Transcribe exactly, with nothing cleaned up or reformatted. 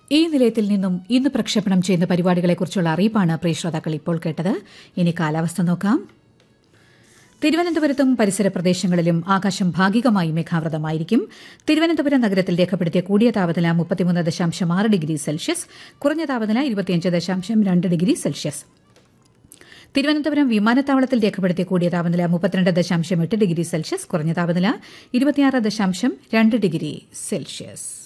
ഈ നിലയത്തിൽ നിന്നും ഇന്ന് പ്രക്ഷേപണം ചെയ്യുന്ന പരിപാടികളെക്കുറിച്ചുള്ള അറിയിപ്പാണ് പ്രിയ ശ്രോതാക്കൾ ഇപ്പോൾ കേട്ടത്. ഇനി കാലാവസ്ഥ നോക്കാം. തിരുവനന്തപുരത്തും പരിസര പ്രദേശങ്ങളിലും ആകാശം ഭാഗികമായി മേഘാവൃതമായിരിക്കും. തിരുവനന്തപുരം നഗരത്തിൽ രേഖപ്പെടുത്തിയ കൂടിയ താപനില മുപ്പത്തിമൂന്ന് ദശാംശം ആറ് ഡിഗ്രി സെൽഷ്യസ്, കുറഞ്ഞ താപനില ഇരുപത്തിയഞ്ച് ദശാംശം രണ്ട് ഡിഗ്രി സെൽഷ്യസ്. തിരുവനന്തപുരം വിമാനത്താവളത്തിൽ രേഖപ്പെടുത്തിയ കൂടിയ താപനില മുപ്പത്തിരണ്ട് ദശാംശം എട്ട് ഡിഗ്രി സെൽഷ്യസ്, കുറഞ്ഞ താപനില ഇരുപത്തിയാറ് ദശാംശം രണ്ട് ഡിഗ്രി സെൽഷ്യസ്.